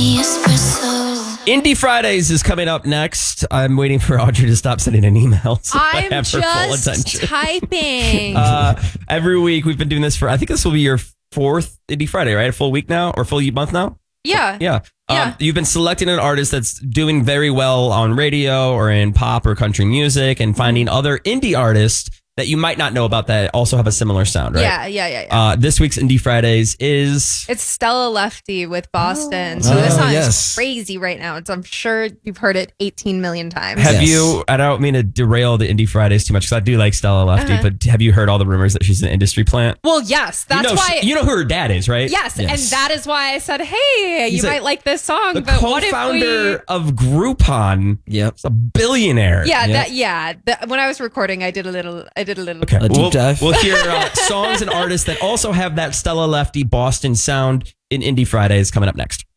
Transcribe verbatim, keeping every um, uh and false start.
me espresso. Indie Fridays is coming up next. I'm waiting for Audrey to stop sending an email. So I I'm have her full just attention. typing. Uh, every week we've been doing this for, I think this will be your fourth Indie Friday, right? A full week now or full month now? yeah. Yeah. Yeah. Um, you've been selecting an artist that's doing very well on radio or in pop or country music and finding other indie artists that you might not know about that also have a similar sound, right? Yeah, yeah, yeah, yeah. Uh, this week's Indie Fridays is... It's Stella Lefty with Boston. Oh. So this Oh, song yes. is crazy right now. It's, I'm sure you've heard it eighteen million times. Have Yes. you, I don't mean to derail the Indie Fridays too much because I do like Stella Lefty, Uh-huh. but have you heard all the rumors that she's an industry plant? Well, yes. That's you know, why. she- you know who her dad is, right? yes, Yes. and that is why I said, hey, He's you a- might like this song, The but what if co-founder we... of Groupon. Yep. He's a billionaire. Yeah, Yep. that, yeah. The, when I was recording, I did a little, I did a little. Okay. A deep we'll, dive. we'll hear uh, songs and artists that also have that Stella Lefty Boston sound in Indie Fridays coming up next.